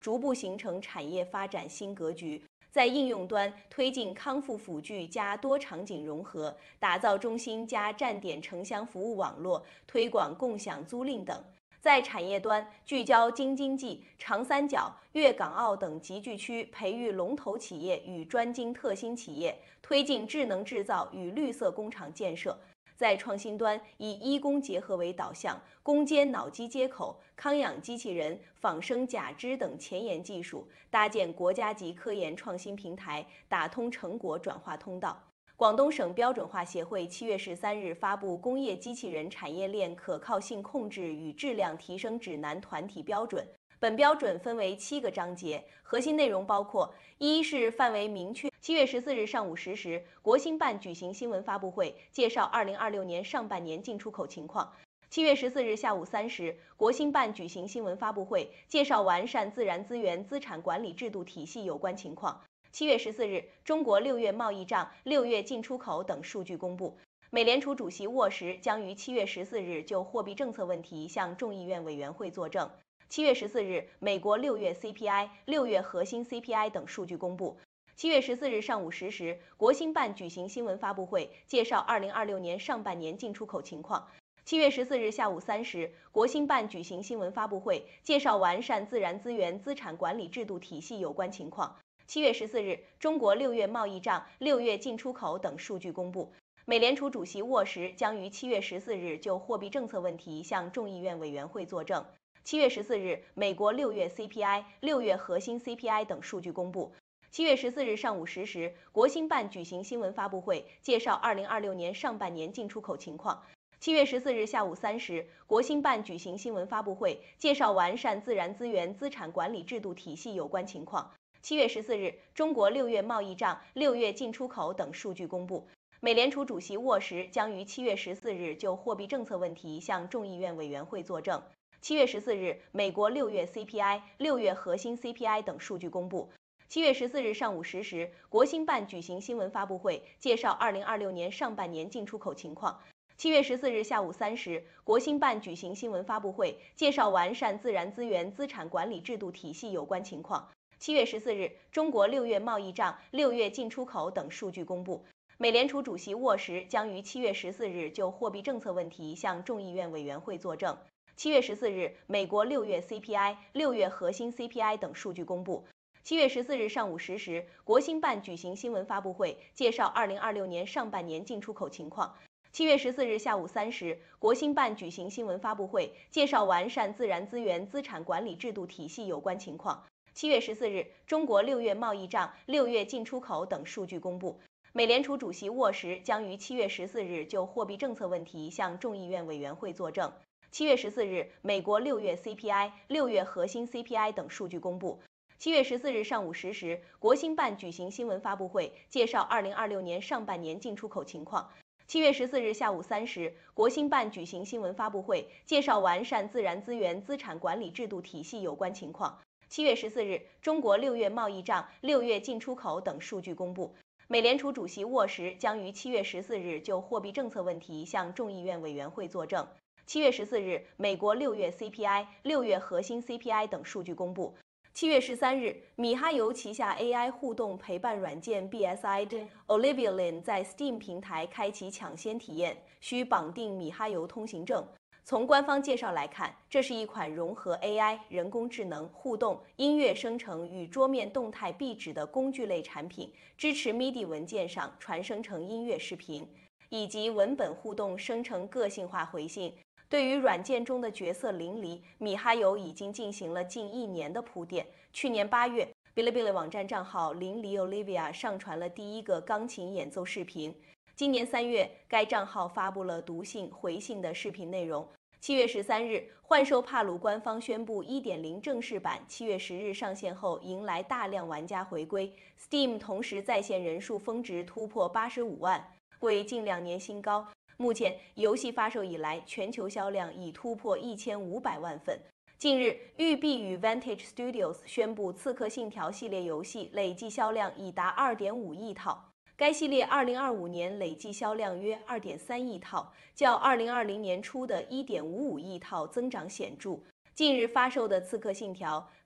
逐步形成产业发展新格局。在应用端推进康复辅具加多场景融合，打造中心加站点城乡服务网络，推广共享租赁等。在产业端聚焦京津冀、长三角、粤港澳等集聚区，培育龙头企业与专精特新企业，推进智能制造与绿色工厂建设。在创新端，以医工结合为导向，攻坚脑机接口、康养机器人、仿生假肢等前沿技术，搭建国家级科研创新平台，打通成果转化通道。广东省标准化协会7月13日发布《工业机器人产业链可靠性控制与质量提升指南》团体标准。本标准分为7个章节，核心内容包括：一是范围明确。7月14日上午10时，国新办举行新闻发布会，介绍2026年上半年进出口情况。7月14日下午3时，国新办举行新闻发布会，介绍完善自然资源资产管理制度体系有关情况。7月14日，中国6月贸易账、6月进出口等数据公布。美联储主席沃什将于7月14日就货币政策问题向众议院委员会作证。7月14日，美国6月 CPI、6月核心 CPI 等数据公布。7月14日上午10时，国新办举行新闻发布会，介绍2026年上半年进出口情况。7月14日下午3时，国新办举行新闻发布会，介绍完善自然资源资产管理制度体系有关情况。7月14日，中国6月贸易账、6月进出口等数据公布。美联储主席沃什将于7月14日就货币政策问题向众议院委员会作证。7月14日，美国6月 CPI、6月核心 CPI 等数据公布。7月14日上午10时，国新办举行新闻发布会，介绍2026年上半年进出口情况。7月14日下午3时，国新办举行新闻发布会，介绍完善自然资源资产管理制度体系有关情况。7月14日，中国6月贸易账、6月进出口等数据公布。美联储主席沃什将于7月14日就货币政策问题向众议院委员会作证。7月14日，美国6月 CPI、6月核心 CPI 等数据公布。7月14日上午10时，国新办举行新闻发布会，介绍2026年上半年进出口情况。7月14日下午3时，国新办举行新闻发布会，介绍完善自然资源资产管理制度体系有关情况。7月14日，中国6月贸易账、6月进出口等数据公布。美联储主席沃什将于7月14日就货币政策问题向众议院委员会作证。7月14日，美国6月 CPI、6月核心 CPI 等数据公布。7月14日上午10时，国新办举行新闻发布会，介绍2026年上半年进出口情况。7月14日下午3时，国新办举行新闻发布会，介绍完善自然资源资产管理制度体系有关情况。7月14日，中国6月贸易账、6月进出口等数据公布。美联储主席沃什将于7月14日就货币政策问题向众议院委员会作证。7月14日，美国6月 CPI、6月核心 CPI 等数据公布。7月14日上午10时，国新办举行新闻发布会，介绍2026年上半年进出口情况。7月14日下午3时，国新办举行新闻发布会，介绍完善自然资源资产管理制度体系有关情况。7月14日，中国6月贸易账、6月进出口等数据公布。美联储主席沃什将于7月14日就货币政策问题向众议院委员会作证。7月14日，美国6月 CPI、6月核心 CPI 等数据公布。7月13日，米哈游旗下 AI 互动陪伴软件 BSI Olivia Lin 在 Steam 平台开启抢先体验，需绑定米哈游通行证。从官方介绍来看，这是一款融合 AI、人工智能、互动、音乐生成与桌面动态壁纸的工具类产品，支持 MIDI 文件上传生成音乐视频，以及文本互动生成个性化回信。对于软件中的角色淋漓，米哈游已经进行了近1年的铺垫。去年8月，Bilibili 网站账号淋漓 Olivia 上传了第一个钢琴演奏视频。今年3月，该账号发布了读信、回信的视频内容。7月13日，幻兽帕鲁官方宣布 1.0 正式版7月10日上线后，迎来大量玩家回归。Steam 同时在线人数峰值突破85万，为近2年新高。目前，游戏发售以来，全球销量已突破1500万份。近日，育碧与 Vantage Studios 宣布《刺客信条》系列游戏累计销量已达2.5亿套。该系列2025年累计销量约2.3亿套，较2020年初的1.55亿套增长显著。近日发售的《刺客信条：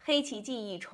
黑旗记忆